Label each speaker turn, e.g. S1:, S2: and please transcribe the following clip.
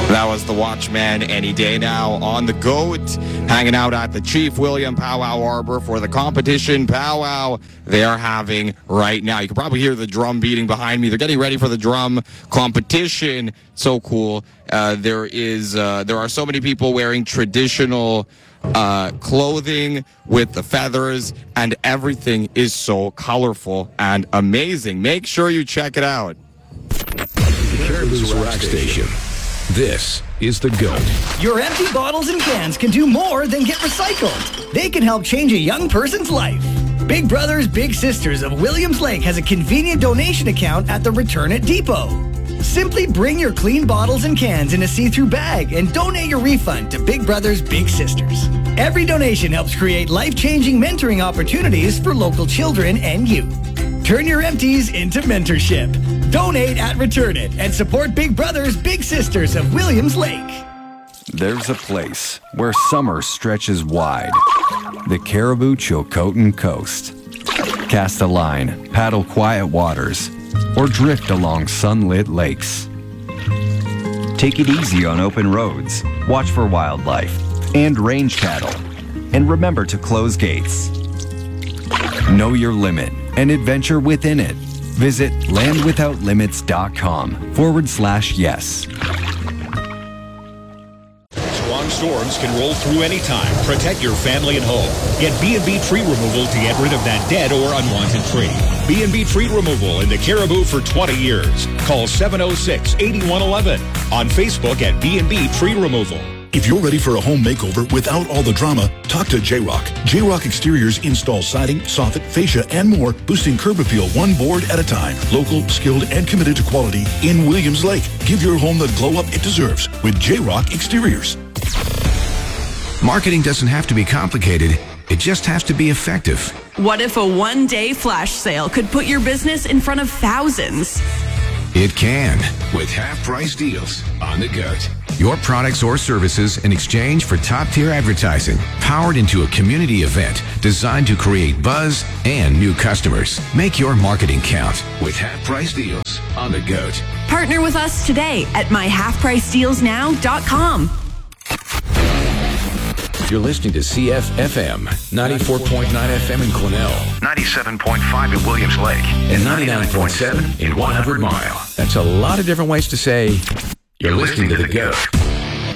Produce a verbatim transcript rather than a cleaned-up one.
S1: That was the Watchman any day now on the GOAT, hanging out at the Chief William Powwow Arbor for the competition powwow they are having right now. You can probably hear the drum beating behind me. They're getting ready for the drum competition. So cool. Uh, there is, uh, there are so many people wearing traditional uh, clothing with the feathers, and everything is so colorful and amazing. Make sure you check it out.
S2: The Caribou's Rack Station. This is the GOAT.
S3: Your empty bottles and cans can do more than get recycled. They can help change a young person's life. Big Brothers Big Sisters of Williams Lake has a convenient donation account at the Return It Depot. Simply bring your clean bottles and cans in a see-through bag and donate your refund to Big Brothers Big Sisters. Every donation helps create life-changing mentoring opportunities for local children and youth. Turn your empties into mentorship. Donate at Return It and support Big Brothers Big Sisters of Williams Lake.
S4: There's a place where summer stretches wide. The Caribou Chilcotin Coast. Cast a line, paddle quiet waters, or drift along sunlit lakes. Take it easy on open roads, watch for wildlife and range cattle, and remember to close gates. Know your limit and adventure within it. Visit landwithoutlimits.com forward slash yes.
S5: Strong storms can roll through anytime. Protect your family and home. Get B and B Tree Removal to get rid of that dead or unwanted tree. B and B Tree Removal in the Caribou for twenty years. Call seven oh six, eight one one one. On Facebook at B and B Tree Removal.
S6: If you're ready for a home makeover without all the drama, talk to J-Rock. J-Rock Exteriors installs siding, soffit, fascia, and more, boosting curb appeal one board at a time. Local, skilled, and committed to quality in Williams Lake. Give your home the glow-up it deserves with J-Rock Exteriors.
S2: Marketing doesn't have to be complicated. It just has to be effective.
S7: What if a one-day flash sale could put your business in front of thousands?
S2: It can, with half-price deals on the GOAT. Your products or services in exchange for top-tier advertising, powered into a community event designed to create buzz and new customers. Make your marketing count with half-price deals on the GOAT.
S7: Partner with us today at my half price deals now dot com.
S2: You're listening to C F F M, ninety-four point nine F M in Quesnel,
S8: ninety-seven point five in Williams Lake,
S2: and ninety-nine point seven in one hundred Mile. That's a lot of different ways to say you're listening to the GOAT.